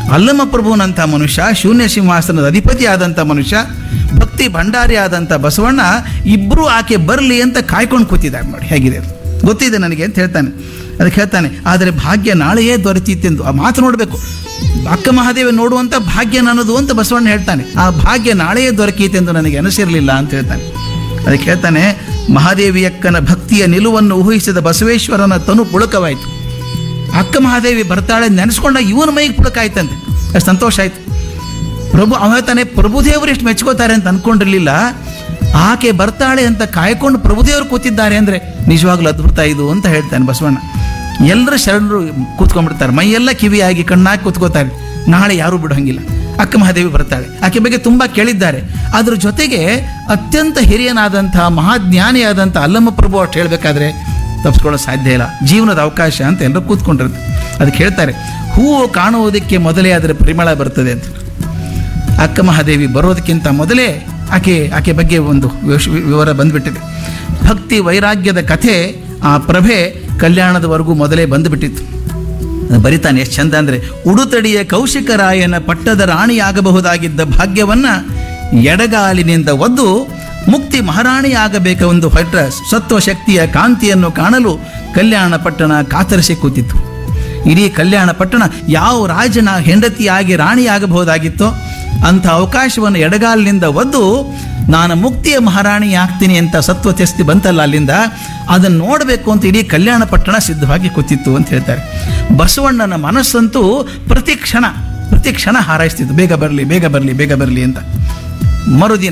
ಅಲ್ಲಮ ಪ್ರಭುನಂಥ ಮನುಷ್ಯ, ಶೂನ್ಯ ಸಿಂಹಾಸನದ ಅಧಿಪತಿ ಆದಂಥ ಮನುಷ್ಯ, ಭಕ್ತಿ ಭಂಡಾರಿ ಆದಂಥ ಬಸವಣ್ಣ ಇಬ್ಬರು ಆಕೆ ಬರಲಿ ಅಂತ ಕಾಯ್ಕೊಂಡು ಕೂತಿದ್ದಾರೆ. ನೋಡಿ ಹೇಗಿದೆ ಅದು. ಗೊತ್ತಿದೆ ನನಗೆ ಅಂತ ಹೇಳ್ತಾನೆ. ಅದಕ್ಕೆ ಹೇಳ್ತಾನೆ, ಆದರೆ ಭಾಗ್ಯ ನಾಳೆಯೇ ದೊರೆತಿತ್ತೆಂದು. ಆ ಮಾತು ನೋಡಬೇಕು. ಅಕ್ಕ ಮಹಾದೇವಿ ನೋಡುವಂಥ ಭಾಗ್ಯ ನನ್ನದು ಅಂತ ಬಸವಣ್ಣ ಹೇಳ್ತಾನೆ. ಆ ಭಾಗ್ಯ ನಾಳೆಯೇ ದೊರಕೀತೆಂದು ನನಗೆ ಅನಿಸಿರಲಿಲ್ಲ ಅಂತ ಹೇಳ್ತಾನೆ. ಅದಕ್ಕೆ ಹೇಳ್ತಾನೆ, ಮಹಾದೇವಿಯಕ್ಕನ ಭಕ್ತಿಯ ನಿಲುವನ್ನು ಊಹಿಸಿದ ಬಸವೇಶ್ವರನ ತನು ಪುಳಕವಾಯಿತು. ಅಕ್ಕ ಮಹಾದೇವಿ ಬರ್ತಾಳೆ ನೆನೆಸ್ಕೊಂಡಾಗ ಇವನ ಮೈಗೆ ಪುಳಕಾಯ್ತಂತೆ. ಅಷ್ಟು ಸಂತೋಷ ಆಯಿತು. ಅವ ಹೇಳ್ತಾನೆ, ಪ್ರಭುದೇವರು ಎಷ್ಟು ಮೆಚ್ಕೋತಾರೆ ಅಂತ ಅಂದ್ಕೊಂಡಿರಲಿಲ್ಲ. ಆಕೆ ಬರ್ತಾಳೆ ಅಂತ ಕಾಯ್ಕೊಂಡು ಪ್ರಭುದೇವರು ಕೂತಿದ್ದಾರೆ ಅಂದರೆ ನಿಜವಾಗ್ಲೂ ಅದ್ಭುತ ಇದು ಅಂತ ಹೇಳ್ತಾನೆ ಬಸವಣ್ಣ. ಎಲ್ಲರೂ ಶರಣರು ಕೂತ್ಕೊಂಡ್ಬಿಡ್ತಾರೆ, ಮೈಯೆಲ್ಲ ಕಿವಿಯಾಗಿ ಕಣ್ಣಾಗಿ ಕೂತ್ಕೋತಾರೆ. ನಾಳೆ ಯಾರೂ ಬಿಡೋಂಗಿಲ್ಲ. ಅಕ್ಕ ಮಹಾದೇವಿ ಬರ್ತಾಳೆ. ಆಕೆ ಬಗ್ಗೆ ತುಂಬ ಕೇಳಿದ್ದಾರೆ. ಅದ್ರ ಜೊತೆಗೆ ಅತ್ಯಂತ ಹಿರಿಯನಾದಂಥ ಮಹಾಜ್ಞಾನಿಯಾದಂಥ ಅಲ್ಲಮ ಪ್ರಭು ಅಷ್ಟು ಹೇಳಬೇಕಾದ್ರೆ ತಪ್ಪಿಸ್ಕೊಳ್ಳೋ ಸಾಧ್ಯ ಇಲ್ಲ. ಜೀವನದ ಅವಕಾಶ ಅಂತ ಎಲ್ಲರೂ ಕೂತ್ಕೊಂಡಿರುತ್ತೆ. ಅದಕ್ಕೆ ಹೇಳ್ತಾರೆ, ಹೂವು ಕಾಣುವುದಕ್ಕೆ ಮೊದಲೇ ಅದರ ಪರಿಮಳ ಬರ್ತದೆ ಅಂತ. ಅಕ್ಕ ಮಹಾದೇವಿ ಬರೋದಕ್ಕಿಂತ ಮೊದಲೇ ಆಕೆ ಬಗ್ಗೆ ಒಂದು ವಿವರ ಬಂದುಬಿಟ್ಟಿದೆ. ಭಕ್ತಿ ವೈರಾಗ್ಯದ ಕಥೆ, ಆ ಪ್ರಭೆ ಕಲ್ಯಾಣದವರೆಗೂ ಮೊದಲೇ ಬಂದುಬಿಟ್ಟಿತ್ತು. ಬರಿತಾನೆ ಎಷ್ಟು ಚಂದ ಅಂದರೆ, ಉಡುತಡಿಯ ಕೌಶಿಕರಾಯನ ಪಟ್ಟದ ರಾಣಿಯಾಗಬಹುದಾಗಿದ್ದ ಭಾಗ್ಯವನ್ನು ಎಡಗಾಲಿನಿಂದ ಒದ್ದು ಮುಕ್ತಿ ಮಹಾರಾಣಿಯಾಗಬೇಕೆಂದು ಹೊರಟ ಸತ್ವಶಕ್ತಿಯ ಕಾಂತಿಯನ್ನು ಕಾಣಲು ಕಲ್ಯಾಣ ಪಟ್ಟಣ ಕಾತರಿಸಿ ಕೂತಿತ್ತು. ಇಡೀ ಕಲ್ಯಾಣ ಪಟ್ಟಣ ಯಾವ ರಾಜನ ಹೆಂಡತಿಯಾಗಿ ರಾಣಿಯಾಗಬಹುದಾಗಿತ್ತೋ ಅಂಥ ಅವಕಾಶವನ್ನು ಎಡಗಾಲಿನಿಂದ ಒದ್ದು ನಾನು ಮುಕ್ತಿಯ ಮಹಾರಾಣಿ ಆಗ್ತೀನಿ ಅಂತ ಸತ್ವತೆಸ್ತಿ ಬಂತಲ್ಲ ಅಲ್ಲಿಂದ, ಅದನ್ನು ನೋಡಬೇಕು ಅಂತ ಇಡೀ ಕಲ್ಯಾಣ ಪಟ್ಟಣ ಸಿದ್ಧವಾಗಿ ಕೂತಿತ್ತು ಅಂತ ಹೇಳ್ತಾರೆ. ಬಸವಣ್ಣನ ಮನಸ್ಸಂತೂ ಪ್ರತಿ ಕ್ಷಣ ಹಾರೈಸ್ತಿತ್ತು, ಬೇಗ ಬರಲಿ ಬೇಗ ಬರಲಿ ಬೇಗ ಬರಲಿ ಅಂತ. ಮರುದಿನ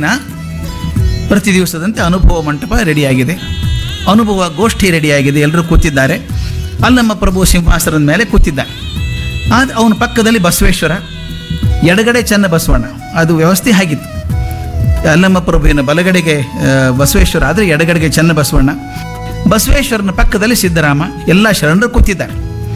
ಪ್ರತಿ ದಿವಸದಂತೆ ಅನುಭವ ಮಂಟಪ ರೆಡಿಯಾಗಿದೆ, ಅನುಭವ ಗೋಷ್ಠಿ ರೆಡಿಯಾಗಿದೆ. ಎಲ್ಲರೂ ಕೂತಿದ್ದಾರೆ. ಅಲ್ಲಮ್ಮ ಪ್ರಭು ಸಿಂಹಾಸನದ ಮೇಲೆ ಕೂತಿದ್ದಾರೆ. ಅವನ ಪಕ್ಕದಲ್ಲಿ ಬಸವೇಶ್ವರ, ಎಡಗಡೆ ಚೆನ್ನ ಬಸವಣ್ಣ. ಅದು ವ್ಯವಸ್ಥೆ ಆಗಿತ್ತು. ಅಲ್ಲಮ್ಮ ಪ್ರಭುವಿನ ಬಲಗಡೆಗೆ ಬಸವೇಶ್ವರ ಆದರೆ ಎಡಗಡೆಗೆ ಚೆನ್ನ ಬಸವಣ್ಣ. ಬಸವೇಶ್ವರನ ಪಕ್ಕದಲ್ಲಿ ಸಿದ್ದರಾಮ. ಎಲ್ಲ ಶರಣರು ಕೂತಿದ್ದಾರೆ.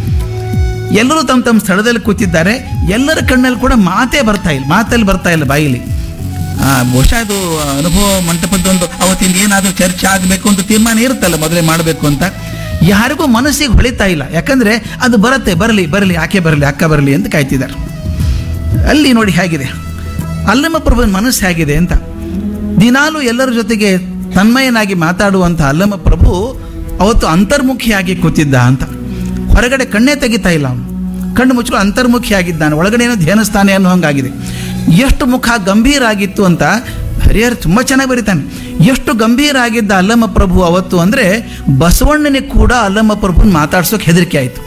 ಎಲ್ಲರೂ ತಮ್ಮ ತಮ್ಮ ಸ್ಥಳದಲ್ಲಿ ಕೂತಿದ್ದಾರೆ. ಎಲ್ಲರ ಕಣ್ಣಲ್ಲಿ ಕೂಡ ಮಾತಲ್ಲಿ ಬರ್ತಾ ಇಲ್ಲ ಬಾಯಿಲಿ. ಬಹುಶಃ ಅದು ಅನುಭವ ಮಂಟಪದೊಂದು ಅವತ್ತಿಂದ ಏನಾದರೂ ಚರ್ಚೆ ಆಗಬೇಕು ಅಂತ ತೀರ್ಮಾನ ಇರುತ್ತಲ್ಲ, ಮೊದಲೇ ಮಾಡಬೇಕು ಅಂತ. ಯಾರಿಗೂ ಮನಸ್ಸಿಗೆ ಹೊಳಿತಾ ಇಲ್ಲ. ಯಾಕಂದರೆ ಅದು ಬರಲಿ ಆಕೆ ಬರಲಿ ಅಕ್ಕ ಬರಲಿ ಅಂತ ಕಾಯ್ತಿದ್ದಾರೆ. ಅಲ್ಲಿ ನೋಡಿ ಹೇಗಿದೆ ಅಲ್ಲಮ್ಮ ಪ್ರಭುವಿನ ಮನಸ್ಸು ಹೇಗಿದೆ ಅಂತ. ದಿನಾಲೂ ಎಲ್ಲರ ಜೊತೆಗೆ ತನ್ಮಯನಾಗಿ ಮಾತಾಡುವಂಥ ಅಲ್ಲಮ್ಮ ಪ್ರಭು ಅವತ್ತು ಅಂತರ್ಮುಖಿಯಾಗಿ ಕೂತಿದ್ದ ಅಂತ. ಹೊರಗಡೆ ಕಣ್ಣೇ ತೆಗಿತಾ ಇಲ್ಲ ಅವನು. ಕಣ್ಣು ಮುಚ್ಚಲು ಅಂತರ್ಮುಖಿಯಾಗಿದ್ದಾನೆ. ಒಳಗಡೆ ಏನೋ ಧ್ಯಾನಸ್ಥಾನ ಅನ್ನೋ ಹಂಗಾಗಿದೆ. ಎಷ್ಟು ಮುಖ ಗಂಭೀರ ಆಗಿತ್ತು ಅಂತ ಹರಿಹರ್ ತುಂಬ ಚೆನ್ನಾಗಿ ಬರೀತಾನೆ. ಎಷ್ಟು ಗಂಭೀರ ಆಗಿದ್ದ ಅಲ್ಲಮ್ಮ ಪ್ರಭು ಅವತ್ತು ಅಂದರೆ ಬಸವಣ್ಣನಿಗೆ ಕೂಡ ಅಲ್ಲಮ್ಮ ಪ್ರಭುನ ಮಾತಾಡ್ಸೋಕೆ ಹೆದರಿಕೆ ಆಯಿತು.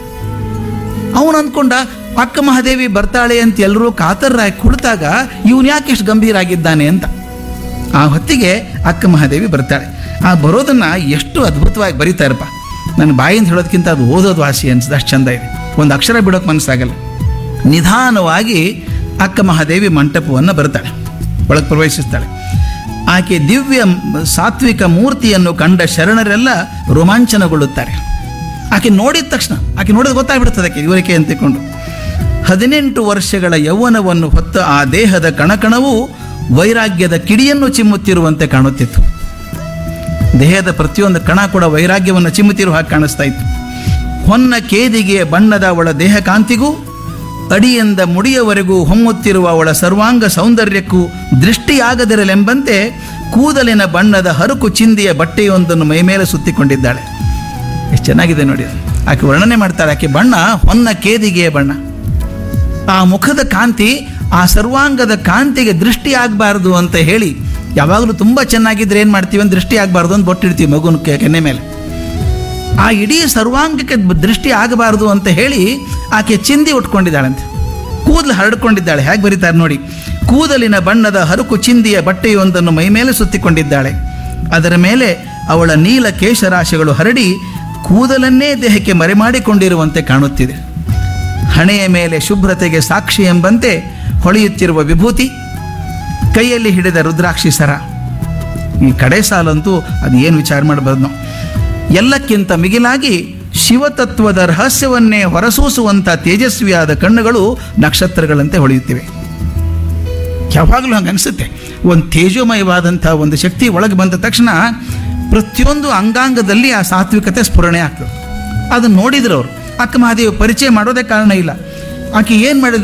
ಅವನು ಅಂದ್ಕೊಂಡ ಅಕ್ಕ ಮಹಾದೇವಿ ಬರ್ತಾಳೆ ಅಂತ ಎಲ್ಲರೂ ಕಾತರರಾಗಿ ಕುಳಿತಾಗ ಇವನು ಯಾಕೆ ಎಷ್ಟು ಗಂಭೀರ ಆಗಿದ್ದಾನೆ ಅಂತ. ಆ ಹೊತ್ತಿಗೆ ಅಕ್ಕ ಮಹಾದೇವಿ ಬರ್ತಾಳೆ. ಆ ಬರೋದನ್ನು ಎಷ್ಟು ಅದ್ಭುತವಾಗಿ ಬರೀತಾರಪ್ಪ. ನನ್ನ ಬಾಯಿಂದ ಹೇಳೋದಕ್ಕಿಂತ ಅದು ಓದೋದು ವಾಸಿ ಅನ್ಸುತ್ತೆ. ಅಷ್ಟು ಚಂದ ಇದೆ. ಒಂದು ಅಕ್ಷರ ಬಿಡೋಕೆ ಮನಸ್ಸಾಗಲ್ಲ. ನಿಧಾನವಾಗಿ ಅಕ್ಕ ಮಹಾದೇವಿ ಮಂಟಪವನ್ನು ಬರ್ತಾಳೆ, ಒಳಗೆ ಪ್ರವೇಶಿಸ್ತಾಳೆ. ಆಕೆ ದಿವ್ಯ ಸಾತ್ವಿಕ ಮೂರ್ತಿಯನ್ನು ಕಂಡ ಶರಣರೆಲ್ಲ ರೋಮಾಂಚನಗೊಳ್ಳುತ್ತಾರೆ. ಆಕೆ ನೋಡಿದ ತಕ್ಷಣ, ಆಕೆ ನೋಡಿದ ಗೊತ್ತಾಗ್ಬಿಡ್ತದೆ ಆಕೆ ಇವರಿಕೆ ಅಂತ ತಿಳ್ಕೊಂಡು. 18 ವರ್ಷಗಳ ಯೌವನವನ್ನು ಹೊತ್ತ ಆ ದೇಹದ ಕಣಕಣವು ವೈರಾಗ್ಯದ ಕಿಡಿಯನ್ನು ಚಿಮ್ಮುತ್ತಿರುವಂತೆ ಕಾಣುತ್ತಿತ್ತು. ದೇಹದ ಪ್ರತಿಯೊಂದು ಕಣ ಕೂಡ ವೈರಾಗ್ಯವನ್ನು ಚಿಮ್ಮುತ್ತಿರುವ ಹಾಗೆ ಕಾಣಿಸ್ತಾ ಇತ್ತು. ಹೊನ್ನ ಕೇದಿಗೆಯ ಬಣ್ಣದ ಅವಳ ದೇಹ ಕಾಂತಿಗೂ ಅಡಿಯಿಂದ ಮುಡಿಯವರೆಗೂ ಹೊಮ್ಮುತ್ತಿರುವ ಅವಳ ಸರ್ವಾಂಗ ಸೌಂದರ್ಯಕ್ಕೂ ದೃಷ್ಟಿಯಾಗದಿರಲೆಂಬಂತೆ ಕೂದಲಿನ ಬಣ್ಣದ ಹರುಕು ಚಿಂದಿಯ ಬಟ್ಟೆಯೊಂದನ್ನು ಮೈಮೇಲೆ ಸುತ್ತಿಕೊಂಡಿದ್ದಾಳೆ. ಎಷ್ಟು ಚೆನ್ನಾಗಿದೆ ನೋಡಿ. ಆಕೆ ವರ್ಣನೆ ಮಾಡ್ತಾಳೆ. ಆಕೆ ಬಣ್ಣ ಹೊನ್ನ ಕೇದಿಗೆಯ ಬಣ್ಣ. ಆ ಮುಖದ ಕಾಂತಿ, ಆ ಸರ್ವಾಂಗದ ಕಾಂತಿಗೆ ದೃಷ್ಟಿ ಆಗಬಾರ್ದು ಅಂತ ಹೇಳಿ, ಯಾವಾಗಲೂ ತುಂಬ ಚೆನ್ನಾಗಿದ್ರೆ ಏನು ಮಾಡ್ತೀವಿ ಅಂತ ದೃಷ್ಟಿ ಆಗಬಾರ್ದು ಅಂತ ಬೊಟ್ಟಿಡ್ತೀವಿ ಮಗುನ ಕೆನ್ನೆ ಮೇಲೆ. ಆ ಇಡೀ ಸರ್ವಾಂಗಕ್ಕೆ ದೃಷ್ಟಿ ಆಗಬಾರ್ದು ಅಂತ ಹೇಳಿ ಆಕೆ ಚಿಂದಿ ಉಟ್ಕೊಂಡಿದ್ದಾಳಂತೆ, ಕೂದಲು ಹರಡ್ಕೊಂಡಿದ್ದಾಳೆ. ಹೇಗೆ ಬರೀತಾರೆ ನೋಡಿ. ಕೂದಲಿನ ಬಣ್ಣದ ಹರುಕು ಚಿಂದಿಯ ಬಟ್ಟೆಯೊಂದನ್ನು ಮೈಮೇಲೆ ಸುತ್ತಿಕೊಂಡಿದ್ದಾಳೆ. ಅದರ ಮೇಲೆ ಅವಳ ನೀಲ ಕೇಶರಾಶಿಗಳು ಹರಡಿ ಕೂದಲನ್ನೇ ದೇಹಕ್ಕೆ ಮರೆಮಾಡಿಕೊಂಡಿರುವಂತೆ ಕಾಣುತ್ತಿದೆ. ಹಣೆಯ ಮೇಲೆ ಶುಭ್ರತೆಗೆ ಸಾಕ್ಷಿ ಎಂಬಂತೆ ಹೊಳೆಯುತ್ತಿರುವ ವಿಭೂತಿ, ಕೈಯಲ್ಲಿ ಹಿಡಿದ ರುದ್ರಾಕ್ಷಿ ಸರ. ಈ ಕಡೆ ಸಾಲಂತೂ ಅದು ಏನು ವಿಚಾರ ಮಾಡಬಾರ್ದು ನಾವು. ಎಲ್ಲಕ್ಕಿಂತ ಮಿಗಿಲಾಗಿ ಶಿವತತ್ವದ ರಹಸ್ಯವನ್ನೇ ಹೊರಸೂಸುವಂಥ ತೇಜಸ್ವಿಯಾದ ಕಣ್ಣುಗಳು ನಕ್ಷತ್ರಗಳಂತೆ ಹೊಳೆಯುತ್ತಿವೆ. ಯಾವಾಗಲೂ ಹಂಗೆ ಅನಿಸುತ್ತೆ. ಒಂದು ತೇಜೋಮಯವಾದಂಥ ಒಂದು ಶಕ್ತಿ ಒಳಗೆ ಬಂದ ತಕ್ಷಣ ಪ್ರತಿಯೊಂದು ಅಂಗಾಂಗದಲ್ಲಿ ಆ ಸಾತ್ವಿಕತೆ ಸ್ಫುರಣೆ ಆಗ್ತದೆ. ಅದನ್ನು ನೋಡಿದ್ರು ಅವರು. ಅಕ್ಕ ಮಹಾದೇವಿ ಪರಿಚಯ ಮಾಡೋದೇ ಕಾರಣ ಇಲ್ಲ. ಆಕೆ ಏನು ಮಾಡಿದ